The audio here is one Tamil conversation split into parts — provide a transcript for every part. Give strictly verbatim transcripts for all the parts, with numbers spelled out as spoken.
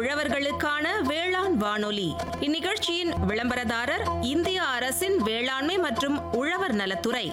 உழவர்களுக்கான வேளாண் வானொலி. இந்நிகழ்ச்சியின் விளம்பரதாரர் இந்திய அரசின் வேளாண்மை மற்றும் உழவர் நலத்துறை.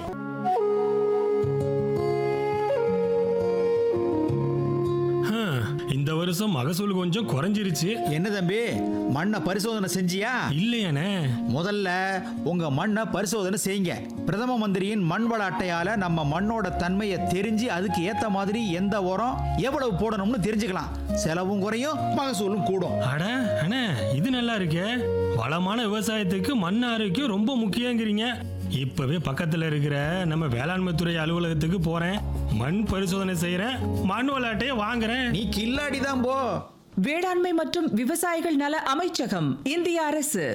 இந்த வருஷம் மகசூல் கொஞ்சம் குறைஞ்சிருச்சு. என்ன தம்பி, மண்ணை பரிசோதனை செஞ்சியா? இல்லையானே. முதல்ல உங்க மண்ணை பரிசோதனை செய்யுங்க. பிரதம மந்திரியின் மண் வள அட்டையால நம்ம மண்ணோட தன்மையை தெரிஞ்சு அதுக்கு ஏத்த மாதிரி எந்த உரம் எவ்வளவு போடணும்னு தெரிஞ்சுக்கலாம். செலவும் குறையும், மகசூலும் கூடும். அட அண்ணே, இது நல்லா இருக்கே. வளமான விவசாயத்துக்கு மண் ஆரோக்கியம் ரொம்ப முக்கியங்கிறீங்க. இப்பவே பக்கத்துல இருக்கிற நம்ம வேளாண்மை துறை அலுவலகத்துக்கு போறேன், மண் பரிசோதனை செய்யறேன், மண் வள அட்டையை வாங்குறேன். நீ கில்லாடி தான் போ. வேளாண்மை மற்றும் விவசாயிகள் நல அமைச்சகம், இந்திய அரசு.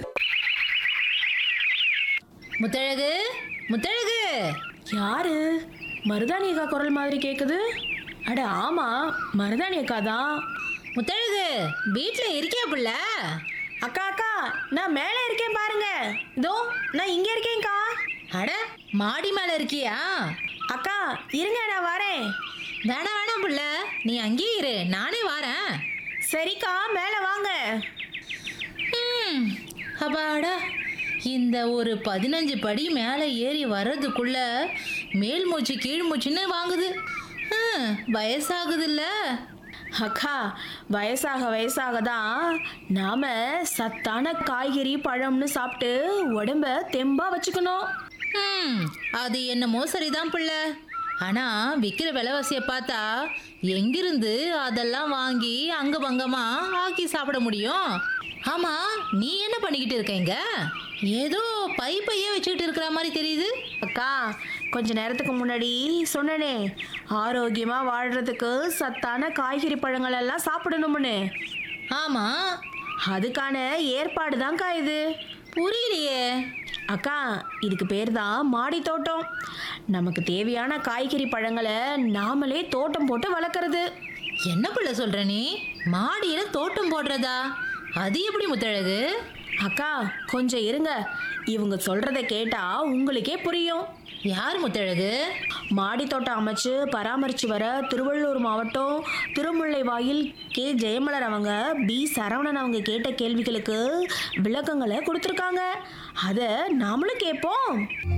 முத்தழகு, முத்தழகு. யாரு? மருதாணி அக்கா குரல் மாதிரி கேக்குது. அட ஆமா, மருதாணி அக்கா தான். முத்தழகு, வீட்ல இருக்கியா புள்ள? அக்கா அக்கா, நான் மேலே இருக்கேன் பாருங்க. இதோ நான் இங்க இருக்கேன்க்கா. அட, மாடி மேல இருக்கியா? அக்கா இருங்க, நான் வரேன். வேணாம் வேணாம் புள்ள, நீ அங்கேயே இரு, நானே வரேன். சரிக்கா, மேலே வாங்க. ம், அப்பாடா, இந்த ஒரு பதினஞ்சு படி மேலே ஏறி வர்றதுக்குள்ள மேல் மூச்சு கீழ் மூச்சுன்னு வாங்குது. ஹம், வயசாகுதுல்ல. அக்கா, வயசாக வயசாக தான் நாம சத்தான காய்கறி பழம்னு சாப்பிட்டு உடம்ப தெம்பா வச்சுக்கணும். ம், அது என்னமோ சரிதான் புள்ள. ஆனா விற்கிற விலைவாசியை பார்த்தா எங்கிருந்து அதெல்லாம் வாங்கி அங்க பங்கமா ஆக்கி சாப்பிட முடியும்? ஆமா, நீ என்ன பண்ணிக்கிட்டு இருக்கீங்க? ஏதோ பை பைய வச்சுக்கிட்டு இருக்கிற மாதிரி தெரியுது. அக்கா, கொஞ்ச நேரத்துக்கு முன்னாடி சொன்னனே, ஆரோக்கியமா வாழ்றதுக்கு சத்தான காய்கறி பழங்கள் எல்லாம் சாப்பிடணும்னு. ஆமா, அதுக்கான ஏற்பாடு தான்க்கா இது. புரியலையே. அக்கா, இதுக்கு பேர் தான் மாடி தோட்டம். நமக்கு தேவையான காய்கறி பழங்களை நாமளே தோட்டம் போட்டு வளர்க்குறது. என்ன புள்ள சொல்ற நீ? மாடியில தோட்டம் போடுறதா? அது எப்படி முத்தழகு? அக்கா கொஞ்சம் இருங்க, இவங்க சொல்றதை கேட்டா உங்களுக்கே புரியும். யார் முத்தழகு? மாடி தோட்டம் அமைச்சு பராமரித்து வர திருவள்ளூர் மாவட்டம் திருமுல்லைவாயில் கே ஜெயமலர் அவங்க, பி சரவணன் அவங்க கேட்ட கேள்விகளுக்கு விளக்கங்களை கொடுத்துருக்காங்க. அதை நாமளும் கேட்போம்.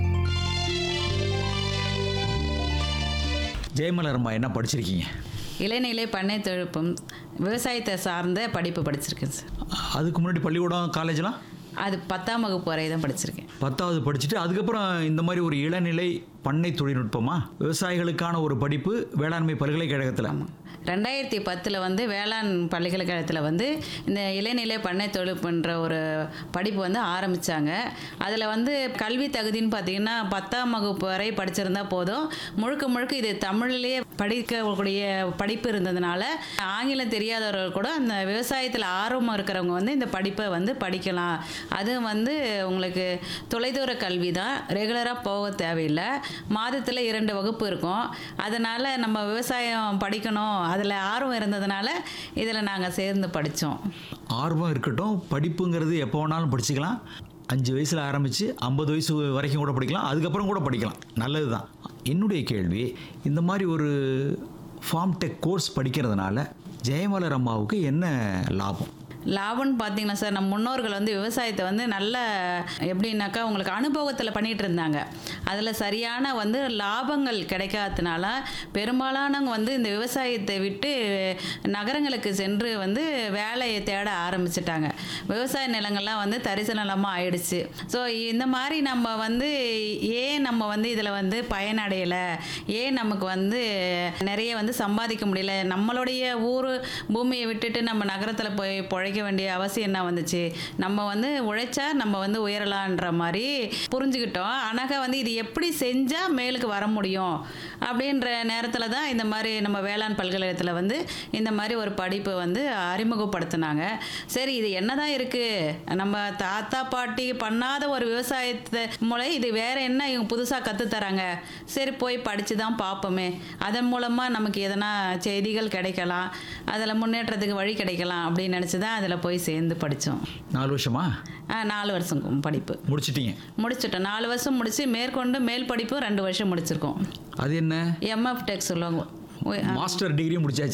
ஜெயமலர்மா, என்ன படிச்சிருக்கீங்க? இளநிலை பண்ணை தொழில்நுட்பம் விவசாயத்தை சார்ந்த படிப்பு படிச்சிருக்கேன் சார். அதுக்கு முன்னாடி பள்ளிக்கூடம், காலேஜ்லாம்? அது பத்தாம் வகுப்பு வரை தான் படிச்சிருக்கேன். பத்தாவது படிச்சுட்டு அதுக்கப்புறம் இந்த மாதிரி ஒரு இளநிலை பண்ணை தொழில்நுட்பமா விவசாயிகளுக்கான ஒரு படிப்பு வேளாண்மை பல்கலைக்கழகத்தில். ரெண்டாயிரத்தி பத்தில் வந்து வேளாண் பல்கலைக்கழகத்தில் வந்து இந்த இளநிலை பண்ணை தொழில்நுட்பன்ற ஒரு படிப்பு வந்து ஆரம்பித்தாங்க. அதில் வந்து கல்வி தகுதின்னு பார்த்திங்கன்னா பத்தாம் வகுப்பு வரை படிச்சிருந்தா போதும். முழுக்க முழுக்க இது தமிழ்லேயே படிக்கக்கூடிய படிப்பு இருந்ததுனால ஆங்கிலம் தெரியாதவர்கள் கூட அந்த விவசாயத்தில் ஆர்வம் இருக்கிறவங்க வந்து இந்த படிப்பை வந்து படிக்கலாம். அது வந்து உங்களுக்கு தொலைதூர கல்வி தான், ரெகுலராக போக தேவையில்லை. மாதத்தில் இரண்டு வகுப்பு இருக்கும். அதனால் நம்ம விவசாயம் படிக்கணும், அதில் ஆர்வம் இருந்ததுனால இதில் நாங்கள் சேர்ந்து படித்தோம். ஆர்வம் இருக்கட்டும், படிப்புங்கிறது எப்போ வேணாலும் படிச்சுக்கலாம். அஞ்சு வயசில் ஆரம்பித்து ஐம்பது வயசு வரைக்கும் கூட படிக்கலாம், அதுக்கப்புறம் கூட படிக்கலாம். நல்லது தான். என்னுடைய கேள்வி, இந்த மாதிரி ஒரு ஃபார்ம் டெக் கோர்ஸ் படிக்கிறதுனால ஜெயமலர் அம்மாவுக்கு என்ன லாபம்? லாபம்னு பார்த்தீங்கன்னா சார், நம்ம முன்னோர்கள் வந்து விவசாயத்தை வந்து நல்ல எப்படின்னாக்கா உங்களுக்கு அனுபவத்தில் பண்ணிகிட்டு இருந்தாங்க. அதில் சரியான வந்து லாபங்கள் கிடைக்காததுனால பெரும்பாலானவங்க வந்து இந்த விவசாயத்தை விட்டு நகரங்களுக்கு சென்று வந்து வேலையை தேட ஆரம்பிச்சிட்டாங்க. விவசாய நிலங்கள்லாம் வந்து தரிசு நிலமாக ஆயிடுச்சு. ஸோ இந்த மாதிரி நம்ம வந்து ஏன் நம்ம வந்து இதில் வந்து பயனடையலை, ஏன் நமக்கு வந்து நிறைய வந்து சம்பாதிக்க முடியல, நம்மளுடைய ஊர் பூமியை விட்டுட்டு நம்ம நகரத்தில் போய் பொழை வேண்டிய அவசியம் என்ன வந்துச்சு? நம்ம வந்து உழைச்சா நம்ம வந்து உயரலான்ற மாதிரி புரிஞ்சுக்கிட்டோம். ஆனாக்கா வந்து இது எப்படி செஞ்சா மேலுக்கு வர முடியும் அப்படின்ற நேரத்தில் தான் இந்த மாதிரி நம்ம வேளாண் பல்கலைக்கழகத்தில் வந்து இந்த மாதிரி ஒரு படிப்பு வந்து அறிமுகப்படுத்தினாங்க. சரி, இது என்னதான் இருக்கு, நம்ம தாத்தா பாட்டி பண்ணாத ஒரு விவசாயத்தை மூலம் இது வேற என்ன இவங்க புதுசாக கற்றுத்தராங்க, சரி போய் படித்து தான் பார்ப்போமே, அதன் மூலமாக நமக்கு எதனா செய்திகள் கிடைக்கலாம், அதில் முன்னேற்றத்துக்கு வழி கிடைக்கலாம் அப்படின்னு நினச்சி தான் அதில் போய் சேர்ந்து படித்தோம். நாலு வருஷமா? நாலு வருஷம் படிப்பு முடிச்சிட்டீங்க? முடிச்சிட்டோம். நாலு வருஷம் முடிச்சு மேற்கொண்டு மேல் படிப்பு ரெண்டு வருஷம் முடிச்சிருக்கோம். அது என்ன? எம்எஃப் டெக் சொல்லுவாங்க. மாஸ்டர் டிகிரி முடிச்சாச்சு.